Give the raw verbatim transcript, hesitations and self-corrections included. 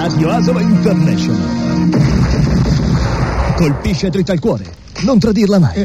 Radio Asolo International. Colpisce dritta al cuore. Non tradirla mai.